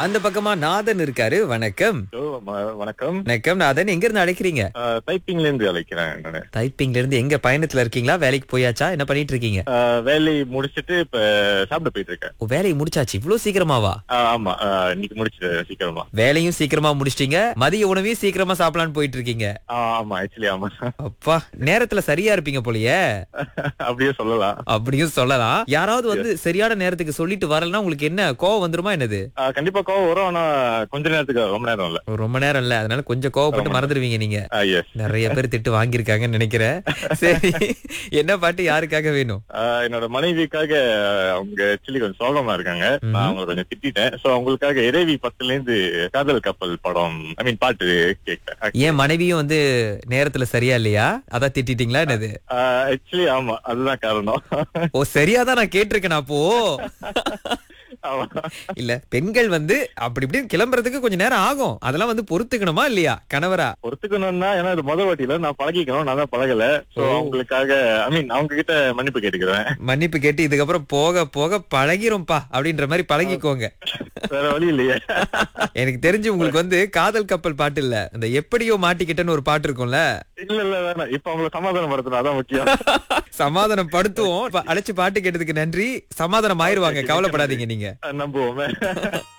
அந்த பக்கமா நாதன் இருக்காரு. வணக்கம். வணக்கம். வணக்கம் நாதன், எங்க இருந்து அழைக்கிறீங்க? டைப்பிங்ல இருந்து அழைக்கிறேன் நானு. டைப்பிங்ல இருந்து. எங்க பயணத்துல இருக்கீங்களா? வேலைக்கு போயாச்சா? என்ன பண்ணிட்டு இருக்கீங்க? வேலையை முடிச்சிட்டு இப்ப சாப்பிட போயிட்டு இருக்கேன். ஓ, வேலையை முடிச்சாச்சு இவ்வளவு சீக்கிரமாவா? ஆமா, இன்னைக்கு முடிச்சிட்டு சீக்கிரமா. வேலையும் சீக்கிரமா முடிச்சிட்டீங்க, மதிய உணவையும் சீக்கிரமா சாப்பிடலான்னு போயிட்டு இருக்கீங்க. ஆமா, ஆக்சுவலி ஆமா. அப்பா, நேரத்துல சரியா இருப்பீங்க போலயே. அப்படியே சொல்லலாம். அப்படியும் சொல்லலாம். யாராவது வந்து சரியான நேரத்துக்கு சொல்லிட்டு வரலன்னா உங்களுக்கு என்ன கோவம் வந்துருமா என்னது? கண்டிப்பா கோவம் வரும். ஆனா கொஞ்ச நேரத்துக்கு, ரொம்ப நேரம் இல்ல. ரொம்ப நேரம் இல்ல, அதனால கொஞ்சம் கோவப்பட்டு மறந்துடுவீங்க நீங்க. Yes. நிறைய பேர் திட்டு வாங்கியிருக்காங்கன்னு நினைக்கிறேன். சரி, என்ன பாட்டு யாருக்காக வேணும்? என்னோட மனைவிக்காக. அவங்க ஆக்சுவலி கொஞ்சம் சோகமா இருக்காங்க. நான் அவங்களை கொஞ்சம் திட்டிட்டேன். சோ அவங்களுக்காக இறைவி பத்துல இருந்து காதல் கப்பல் படம் பாட்டு கேட்டேன். ஏன் மனைவியும் வந்து நேரத்துல சரியா இல்லையா? அதான் திட்டிட்டீங்களா என்னது? ஆக்சுவலி ஆமா, அதுதான் காரணம். ஓ, சரியாதான் நான் கேட்டிருக்கேன் அப்போ. இல்ல, பெண்கள் வந்து அப்படி இப்படி கிளம்புறதுக்கு கொஞ்சம் நேரம் ஆகும். அதெல்லாம் வந்து பொறுத்துக்கணுமா இல்லையா கணவரா? பொறுத்துக்கணும்னா, ஏன்னா இது முத வாட்டியில நான் பழகிக்கணும். நான் தான் பழகல. சோ அவங்களுக்காக அவங்க கிட்ட மன்னிப்பு கேட்டுக்கிறேன். மன்னிப்பு கேட்டு இதுக்கப்புறம் போக போக பழகிரும்பா அப்படின்ற மாதிரி பழகிக்கோங்க. வேற வழி இல்லையே. எனக்கு தெரிஞ்சு உங்களுக்கு வந்து காதல் கப்பல் பாட்டு இல்ல, அந்த எப்படியோ மாட்டிக்கிட்டேன்னு ஒரு பாட்டு இருக்கும்ல. இல்ல இல்ல, வேணாம். இப்ப அவங்களை சமாதானம் படுத்தணும், அதான் முக்கியம். சமாதானம் படுத்துவோம். அழைச்சு பாட்டு கேட்டதுக்கு நன்றி. சமாதானம் ஆயிருவாங்க, கவலைப்படாதீங்க நீங்க. நம்புவோமே.